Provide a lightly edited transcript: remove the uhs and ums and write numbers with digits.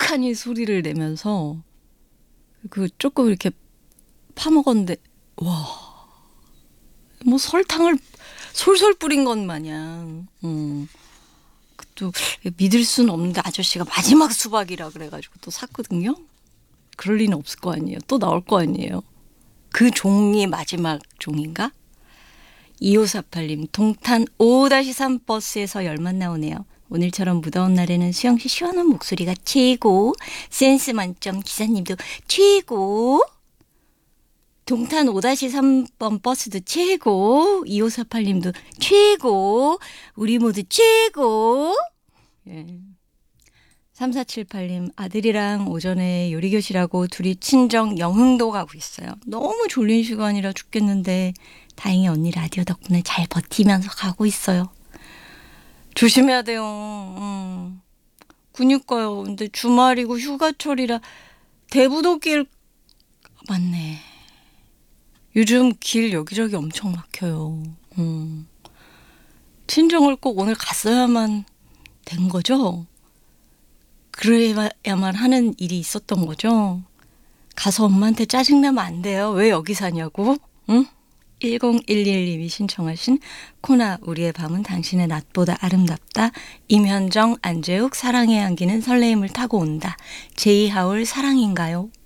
떡하니 소리를 내면서 그 조금 이렇게 파먹었는데 와, 뭐 설탕을 솔솔 뿌린 것 마냥. 또 믿을 수는 없는데 아저씨가 마지막 수박이라 그래가지고 또 샀거든요. 그럴 리는 없을 거 아니에요. 또 나올 거 아니에요. 그 종이 마지막 종인가? 2548님, 동탄 5-3 버스에서 열만 나오네요. 오늘처럼 무더운 날에는 수영씨 시원한 목소리가 최고. 센스 만점 기사님도 최고. 동탄 5-3번 버스도 최고. 2548님도 최고. 우리 모두 최고. 예. 3478님, 아들이랑 오전에 요리교실하고 둘이 친정 영흥도 가고 있어요. 너무 졸린 시간이라 죽겠는데 다행히 언니 라디오 덕분에 잘 버티면서 가고 있어요. 조심해야 돼요. 그니까요. 근데 주말이고 휴가철이라 대부도길 맞네. 요즘 길 여기저기 엄청 막혀요. 친정을 꼭 오늘 갔어야만 된 거죠? 그래야만 하는 일이 있었던 거죠? 가서 엄마한테 짜증나면 안 돼요. 왜 여기 사냐고? 응? 1011님이 신청하신 코나 우리의 밤은 당신의 낮보다 아름답다. 임현정, 안재욱 사랑에 안기는 설레임을 타고 온다. 제이하울 사랑인가요?